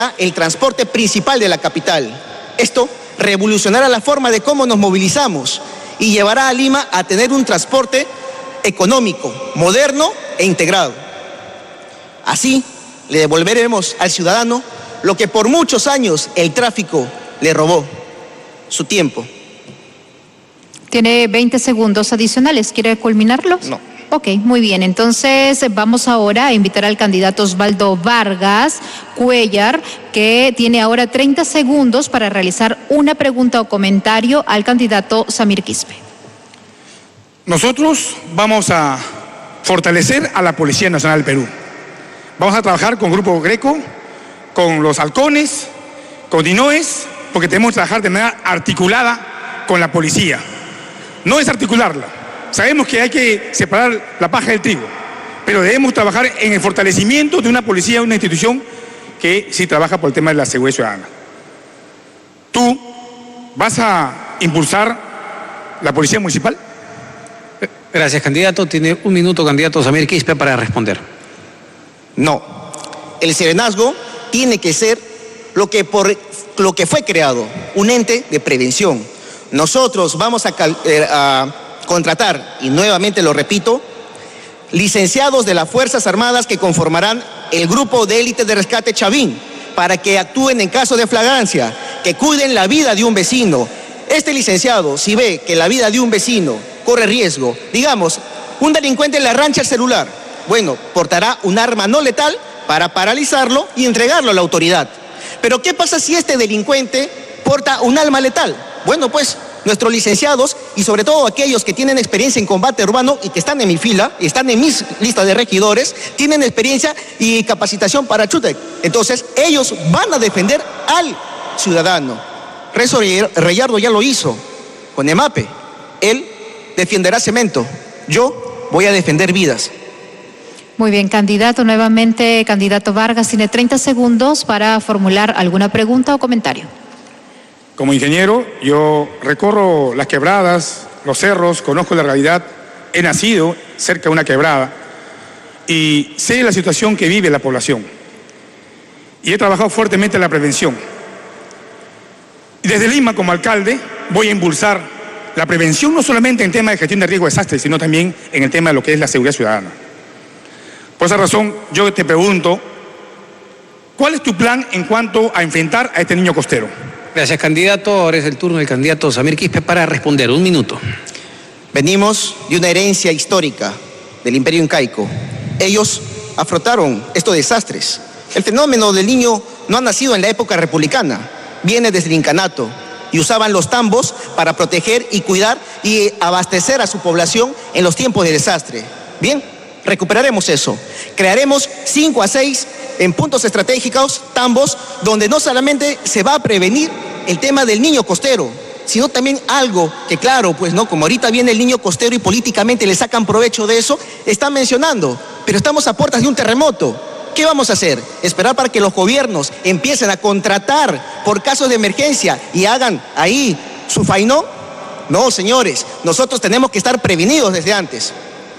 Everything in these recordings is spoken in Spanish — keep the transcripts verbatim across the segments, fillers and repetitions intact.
el transporte principal de la capital. Esto revolucionará la forma de cómo nos movilizamos y llevará a Lima a tener un transporte económico, moderno e integrado. Así, le devolveremos al ciudadano lo que por muchos años el tráfico le robó, su tiempo. Tiene veinte segundos adicionales. ¿Quiere culminarlos? No. Ok, muy bien. Entonces vamos ahora a invitar al candidato Osvaldo Vargas Cuellar, que tiene ahora treinta segundos para realizar una pregunta o comentario al candidato Samir Quispe. Nosotros vamos a fortalecer a la Policía Nacional del Perú. Vamos a trabajar con Grupo Greco, con los halcones, con Dinoes, porque tenemos que trabajar de manera articulada con la policía. No desarticularla. Sabemos que hay que separar la paja del trigo, pero debemos trabajar en el fortalecimiento de una policía, una institución que sí trabaja por el tema de la seguridad ciudadana. ¿Tú vas a impulsar la policía municipal? Gracias, candidato. Tiene un minuto, candidato Samir Quispe, para responder. No. El serenazgo tiene que ser lo que, por, lo que fue creado, un ente de prevención. Nosotros vamos a, eh, a contratar, y nuevamente lo repito, licenciados de las Fuerzas Armadas que conformarán el grupo de élite de rescate Chavín, para que actúen en caso de flagrancia, que cuiden la vida de un vecino. Este licenciado, si ve que la vida de un vecino corre riesgo, digamos, un delincuente le arrancha el celular, bueno, portará un arma no letal para paralizarlo y entregarlo a la autoridad. Pero ¿qué pasa si este delincuente porta un arma letal? Bueno, pues nuestros licenciados y sobre todo aquellos que tienen experiencia en combate urbano y que están en mi fila, y están en mis listas de regidores, tienen experiencia y capacitación para Chutec. Entonces, ellos van a defender al ciudadano. Rezo Reyardo ya lo hizo con EMAPE. Él defenderá cemento. Yo voy a defender vidas. Muy bien, candidato. Nuevamente, candidato Vargas tiene treinta segundos para formular alguna pregunta o comentario. Como ingeniero, yo recorro las quebradas, los cerros, conozco la realidad, he nacido cerca de una quebrada y sé la situación que vive la población. Y he trabajado fuertemente en la prevención. Y desde Lima, como alcalde, voy a impulsar la prevención no solamente en tema de gestión de riesgo de desastres, sino también en el tema de lo que es la seguridad ciudadana. Por esa razón, yo te pregunto, ¿cuál es tu plan en cuanto a enfrentar a este niño costero? Gracias, candidato. Ahora es el turno del candidato Samir Quispe para responder. Un minuto. Venimos de una herencia histórica del Imperio Incaico. Ellos afrontaron estos desastres. El fenómeno del niño no ha nacido en la época republicana, viene desde el incanato, y usaban los tambos para proteger y cuidar y abastecer a su población en los tiempos de desastre. Bien, recuperaremos eso. Crearemos cinco a seis en puntos estratégicos, tambos, donde no solamente se va a prevenir el tema del niño costero, sino también algo que, claro, pues no, como ahorita viene el niño costero y políticamente le sacan provecho de eso, están mencionando, pero estamos a puertas de un terremoto. ¿Qué vamos a hacer? ¿Esperar para que los gobiernos empiecen a contratar por casos de emergencia y hagan ahí su fainó? No, señores, nosotros tenemos que estar prevenidos desde antes.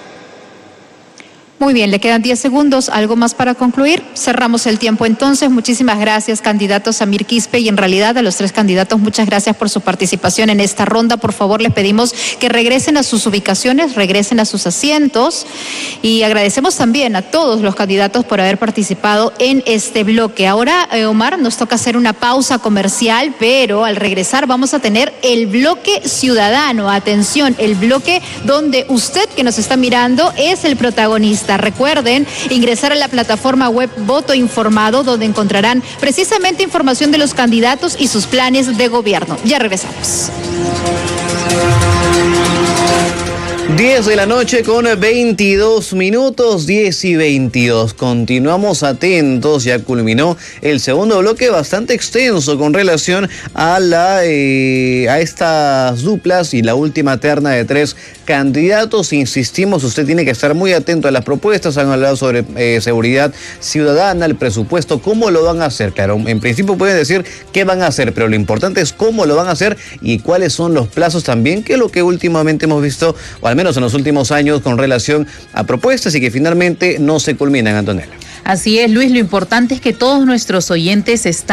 Muy bien, le quedan diez segundos. ¿Algo más para concluir? Cerramos el tiempo entonces. Muchísimas gracias, candidato Samir Quispe, y en realidad a los tres candidatos, muchas gracias por su participación en esta ronda. Por favor, les pedimos que regresen a sus ubicaciones, regresen a sus asientos, y agradecemos también a todos los candidatos por haber participado en este bloque. Ahora, eh, Omar, nos toca hacer una pausa comercial, pero al regresar vamos a tener el bloque ciudadano. Atención, el bloque donde usted que nos está mirando es el protagonista. Recuerden ingresar a la plataforma web Voto Informado, donde encontrarán precisamente información de los candidatos y sus planes de gobierno. Ya regresamos. diez de la noche con veintidós minutos, diez y veintidós. Continuamos atentos, ya culminó el segundo bloque bastante extenso con relación a la eh, a estas duplas y la última terna de tres candidatos. Insistimos, usted tiene que estar muy atento a las propuestas. Han hablado sobre eh, seguridad ciudadana, el presupuesto, cómo lo van a hacer. Claro, en principio pueden decir qué van a hacer, pero lo importante es cómo lo van a hacer y cuáles son los plazos también, que es lo que últimamente hemos visto, o al menos en los últimos años, con relación a propuestas y que finalmente no se culminan, Antonella. Así es, Luis, lo importante es que todos nuestros oyentes están